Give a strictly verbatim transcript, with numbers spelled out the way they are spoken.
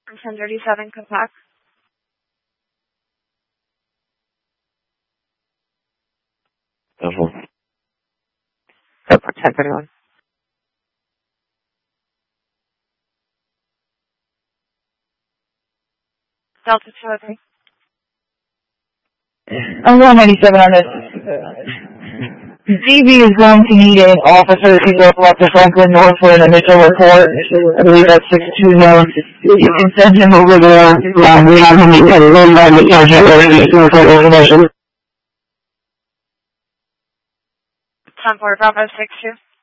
ten thirty-seven, come back. Double. Airport ten thirty-one. Delta two oh three. I'm one ninety-seven on this. D B is going to need an officer to go up to Franklin North for an initial report. I believe that's six two zero. You can send him over there. Um, we have him in the room by the sergeant or the report information. ten four Bravo six two.